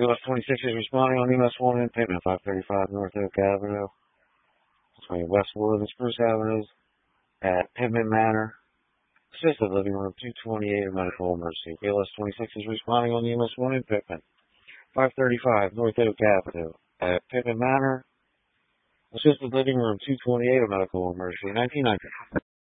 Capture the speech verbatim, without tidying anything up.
B L S twenty-six is responding on E M S one in Pittman, five thirty-five North Oak Avenue. Between Westwood and Spruce Avenues at Pittman Manor. Assisted living room two twenty-eight, a medical emergency. B L S twenty-six is responding on E M S one in Pittman, five thirty-five North Oak Avenue at Pittman Manor. Assisted living room two twenty-eight, a medical emergency. nineteen ninety.